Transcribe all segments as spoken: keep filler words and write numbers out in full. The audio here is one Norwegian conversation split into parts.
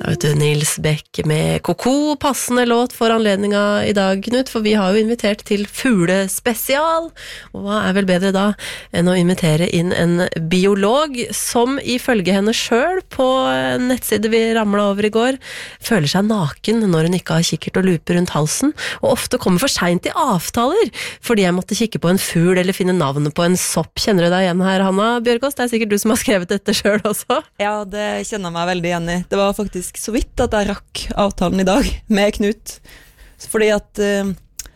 Ja, vet du, Nils Beck med Koko, passende låt for anledninga i dag, Knut, for vi har jo invitert til fuglespesial, og hva er vel bedre da enn å invitere inn en biolog som ifølge henne selv på en nettside vi ramlet over i går, føler seg naken når hun ikke har kikkert og luper rundt halsen, og ofte kommer for sent i avtaler, fordi jeg måtte kikke på en fugl eller finne navnet på en sopp. Kjenner du deg igjen her, Hanna Bjørgaas? Det er sikkert du som har skrevet dette selv også. Ja, det kjenner jeg meg veldig igjen i. Det var faktisk så vidt at jeg rakk avtalen i dag med Knut. Fordi at uh,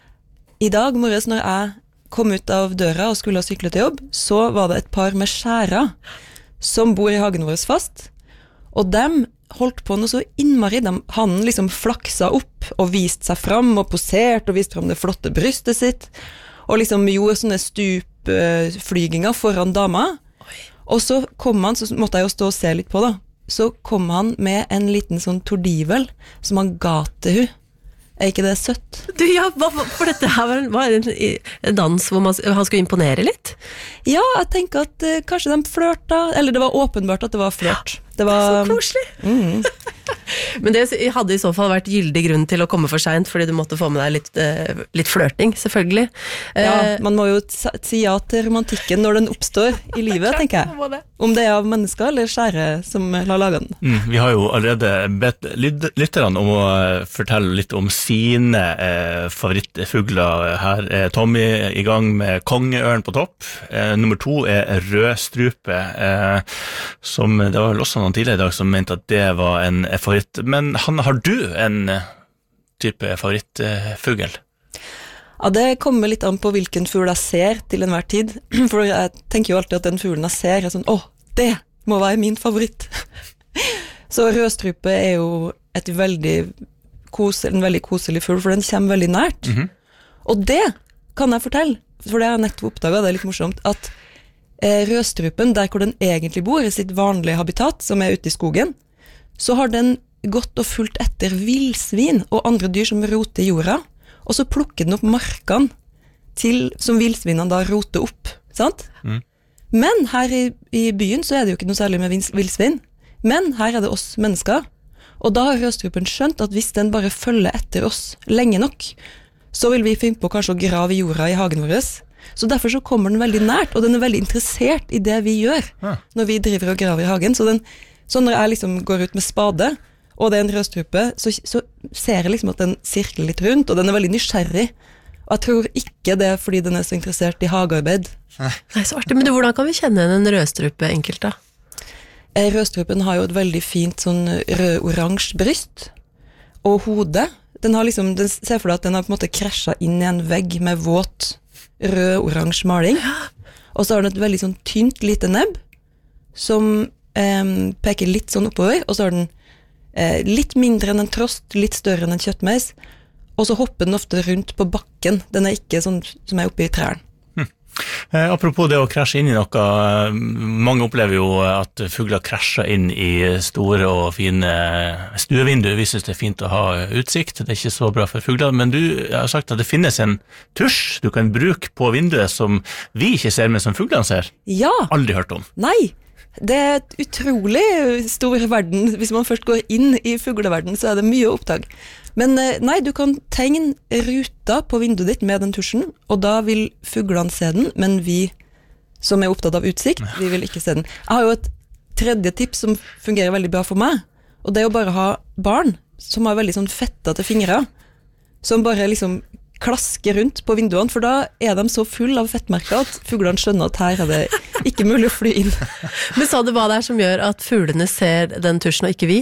i dag morges når jeg kom ut av døra og skulle sykle til jobb, så var det et par med skjærer som bor i hagen vår fast, og dem holdt på noe så innmari. De, han liksom flaksa opp og viste seg fram og posert og viste fram det flotte brystet sitt, og liksom gjorde sånne stupflyginger foran dama. Og så kom han, så måtte jeg jo stå og se litt på da, så kom han med en liten sånn tordivel som han ga til hun. Er ikke det søtt? Du, ja, hva, for dette her var, var en, en dans hvor man, han skulle imponere litt? Ja, jeg tenker at uh, kanskje de flørta, eller det var åpenbart at det var flørt. Det var så koselig. Mm. Men det hadde i så fall vært gyldig grunn til å komme for sent, fordi du måtte få med deg litt, uh, litt flørting, selvfølgelig. Ja, man må jo si ja til romantikken når den oppstår i livet, tenker jeg. Om det er av mennesker eller skjære som la laga den. Mm, vi har jo allerede bedt lytterne om å fortelle litt om sine eh, favorittfugler. Her er Tommy i gang med kongeørn på topp. Eh, nummer to er rødstrupe, eh, som det var vel også noen tidligere i dag som mente at det var en favoritt. Men Hanna, har du en type favorittfugl? Ja, det kommer litt an på hvilken fugl jeg ser til enhver tid. For jeg tenker jo alltid at den fuglen jeg ser er sånn, åh, det må være min favoritt. Så rødstrupe er jo et veldig kosel, en veldig koselig fugl, for den kommer veldig nært. Mm-hmm. Og det kan jeg fortelle, for det har jeg nettopp oppdaget, det er litt morsomt, at eh, rødstrupen, der hvor den egentlig bor, i sitt vanlige habitat, som er ute i skogen, så har den gått og fulgt etter vilsvin og andre dyr som roter i jorda, og så plukker den opp markene til, som vilsvinene da roter opp, sant? Mm. Men her i, i byen så er det jo ikke noe særlig med vilsvin, men her er det oss mennesker, og da har rødstrupen skjønt at hvis den bare følger etter oss lenge nok, så vil vi finne på kanskje å grave i jorda i hagen vår. Så derfor så kommer den veldig nært, og den er veldig interessert i det vi gjør ja. Når vi driver og graver i hagen. Så, den, så når jeg liksom går ut med spade, og det er en rødstrupe, så, så ser jeg liksom at den sirkler litt rundt, og den er veldig nysgjerrig. Og jeg tror ikke det er fordi den er så interessert i hagearbeid. Nei, så artig. Men du, hvordan kan vi kjenne en rødstrupe enkelt da? Rødstrupen har jo et veldig fint sånn rød-oransje bryst, og hode. Den har liksom, den ser for deg at den har på en måte krasjet inn i en vegg med våt rød-oransje maling. Og så har den et veldig sånn tynt lite nebb, som eh, peker litt sånn oppover, og så har den eh, litt mindre enn en trost, litt større enn en kjøttmeis, og så hopper den ofte rundt på bakken. Den er ikke sånn som er oppe i trærne. Eh, apropos det å krasje inn i noe, mange opplever jo at fugler krasjer inn i store og fine stuevinduer. Vi synes det er fint å ha utsikt, det er ikke så bra for fugler, men du har sagt at det finnes en tusj du kan bruke på vinduet som vi ikke ser, men som fuglene ser. Ja! Aldri hørt om. Nei! Det er et utrolig stor verden. Hvis man først går inn i fugleverden, så er det mye oppdag. Men nei, du kan tegne ruta på vinduet ditt med den tusjen, og da vil fuglene se den, men vi som er opptatt av utsikt, vi vil ikke se den. Jeg har jo et tredje tips som fungerer veldig bra for meg, og det er å bare ha barn som har veldig sånn fettete fingre, som bare liksom klasker rundt på vinduene, for da er de så full av fettmerker at fuglene skjønner at her er det ikke mulig å fly inn. Men sa du hva det er som gjør at fuglene ser den tusjen og ikke vi?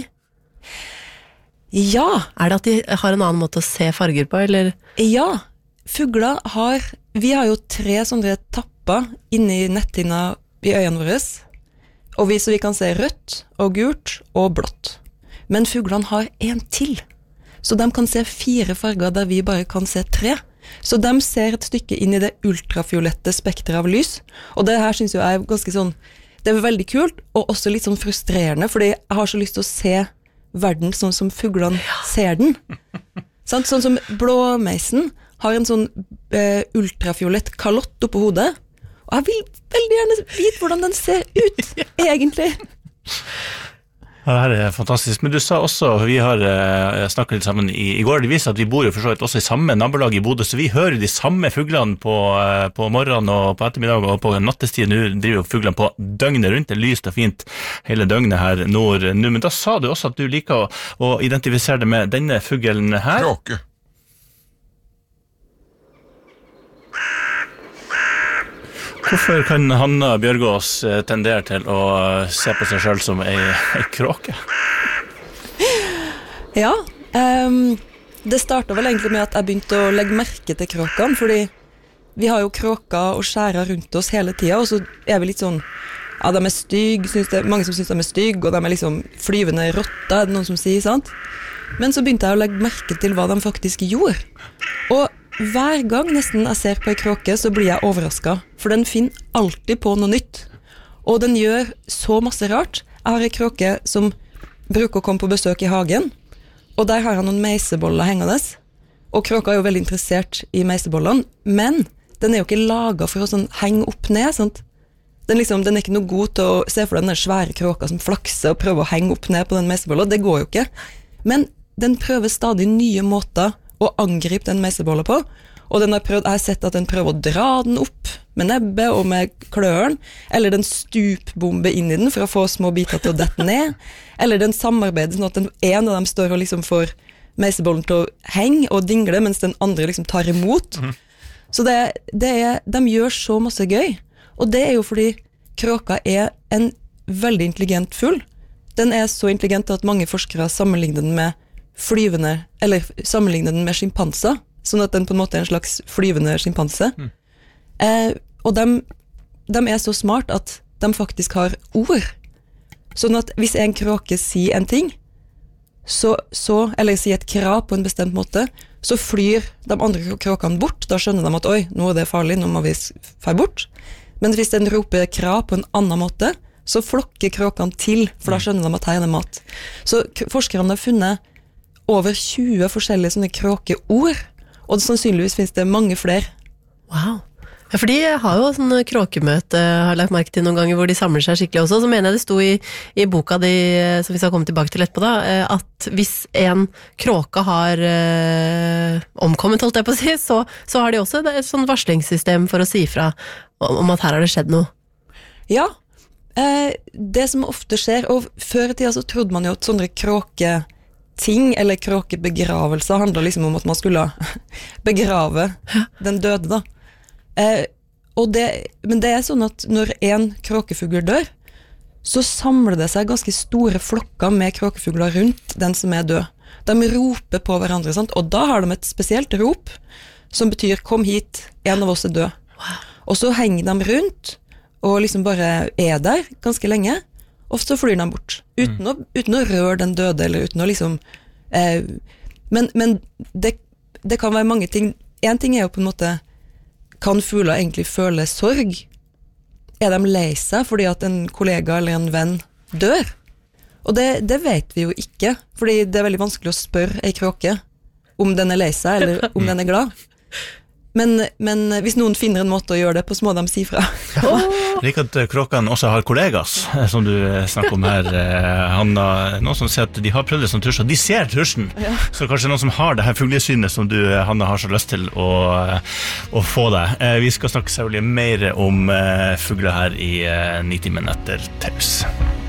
Ja. Er det at de har en annen måte å se farger på, eller? Ja, fugler har, vi har jo tre sånne tapper inni netthinna i øynene våre, og vi, så vi kan se rødt og gult og blått. Men fuglene har en til, så de kan se fire farger der vi bare kan se tre. Så de ser et stykke inn i det ultrafiolette spektret av lys, og det her synes jeg er ganske sånn, det er veldig kult, og også litt sånn frustrerende, fordi jeg har så lyst til å se verden sånn som fuglene ser den. Sånn, sånn som blåmeisen har en sånn eh, ultrafiolett kalott oppå hodet, og jeg vil veldig gjerne vite hvordan den ser ut, egentlig. Ja, det her er fantastisk. Men du sa også, vi har uh, snakket litt sammen i, i går, det viser at vi bor jo for så vidt også i samme nabolag i Bodø, så vi hører de samme fuglene på, uh, på morgenen og på ettermiddag og på nattestid. Nå driver jo fuglene på døgnet rundt, det er lyst og fint hele døgnet her nord nå. Men da sa du også at du liker å, å identifisere det med denne fuglen her. Kråke. Hvorfor kan Hanna Bjørgaas tendere til å se på seg selv som ei, ei kråke? Ja, um, det startet vel egentlig med at jeg begynte å legge merke til kråkene, fordi vi har jo kråker og skjærer rundt oss hele tiden, og så er vi litt sånn, ja, de er stygg, synes det, mange som synes de er stygg, og de er liksom flyvende rotter, er det noen som sier, sant? Men så begynte jeg å legge merke til hva de faktisk gjorde, og hver gang nesten jeg ser på en kråke, så blir jeg overrasket, for den finner alltid på noe nytt. Og den gjør så masse rart. Jeg har en kråke som bruker å komme på besøk i hagen, og der har han noen meiseboller hengende. Og kråka er jo veldig interessert i meisebollene, men den er jo ikke laget for å sånn henge opp ned, sant? Den, liksom, den er ikke noe god til å se for deg den svære kråka som flakser og prøver å henge opp ned på den meisebollen. Det går jo ikke. Men den prøver stadig nye måter å angripe den meisebolla på, og den har prøvd, jeg har sett at den prøver å dra den opp med nebbet og med kløren, eller den stupbomber inn i den for å få små biter til å dette ned, eller den samarbeider sånn at den, en av dem står og liksom får meisebollen til å henge og dingle, mens den andre liksom tar imot. Mm. Så det, det er, de gjør så masse gøy, og det er jo fordi kråka er en veldig intelligent fugl. Den er så intelligent at mange forskere sammenligner den med flyvende, eller sammenligne den med skimpanser, sånn at den på en måte er en slags flyvende skimpanse. Mm. Eh, og de, de er så smart at de faktisk har ord. Sånn at hvis en kråke sier en ting, så, så, eller sier et krav på en bestemt måte, så flyr de andre kråkene bort. Da skjønner de at oi, nå er det farlig, nå må vi fære bort. Men hvis den roper krav på en annen måte, så flokker kråkene til, for da skjønner de at her er det mat. Så forskerne har funnet over tjue forskjellige sånne kråkeord, og sannsynligvis finnes det mange flere. Wow. Ja, for de har jo sånn kråkemøte, har jeg lagt merke til noen ganger, hvor de samler seg skikkelig også. Så mener jeg det sto i, i boka di, som vi skal komme tilbake til etterpå da, at hvis en kråke har eh, omkommet, holdt jeg på å si, så, så har de også et sånn varslingssystem for å si fra om at her har det skjedd noe. Ja, eh, det som ofte skjer, og før i tida så trodde man jo at sånne kråke ting, eller kråkebegravelser handler liksom om at man skulle begrave den døde da. Eh, og det, men det er sånn at når en kråkefugl dør, så samler det seg ganske store flokker med kråkefugler rundt den som er død. De roper på hverandre, sant? Og da har de et spesielt rop, som betyr kom hit, en av oss er død. Wow. Og så henger de rundt, og liksom bare er der ganske lenge, og så flyr de bort, uten, mm. å, uten å røre den døde, eller uten å liksom, eh, men, men det, det kan være mange ting. En ting er jo på en måte, kan fugler egentlig føle sorg? Er de lei seg fordi at en kollega eller en venn dør? Og det, det vet vi jo ikke, fordi det er veldig vanskelig å spørre en kråke om den er lei seg, eller om den er glad. Men, men hvis noen finner en måte å gjøre det på, så må de si fra. Ja, like at kråkene også har kollegas, som du snakker om her, Hanna. Noen som sier at de har prøvd det som tusjer. De ser tusjen, ja. Så kanskje noen som har det her fuglesynet som du, Hanna, har så lyst til å, å få deg. Vi skal snakke selvfølgelig mer om fugler her i Nitimen etter taus.